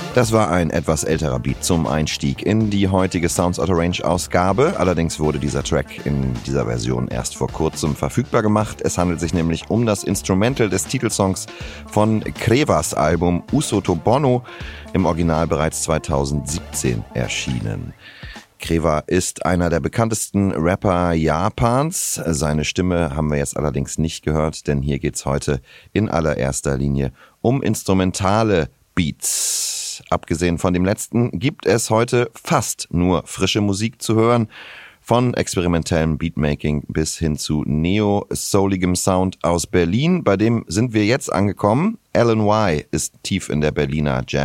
Das war ein etwas älterer Beat zum Einstieg in die heutige Sounds Out of Range Ausgabe. Allerdings wurde dieser Track in dieser Version erst vor kurzem verfügbar gemacht. Es handelt sich nämlich um das Instrumental des Titelsongs von Krevas Album Uso to Bono, im Original bereits 2017 erschienen. Kreva ist einer der bekanntesten Rapper Japans. Seine Stimme haben wir jetzt allerdings nicht gehört, denn hier geht's heute in allererster Linie um instrumentale Beats. Abgesehen von dem letzten gibt es heute fast nur frische Musik zu hören. Von experimentellem Beatmaking bis hin zu neo-souligem Sound aus Berlin. Bei dem sind wir jetzt angekommen. Alan Y. ist tief in der Berliner Jazz